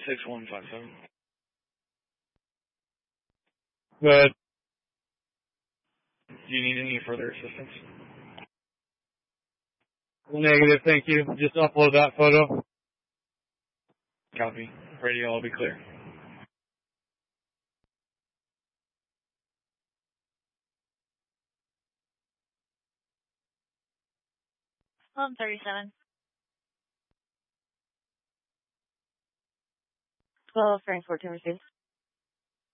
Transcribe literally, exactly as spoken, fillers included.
six one five seven. Good. Do you need any further assistance? Negative, thank you. Just upload that photo. Copy. Radio, I'll be clear. Home thirty-seven. twelve Frankfurt to receive.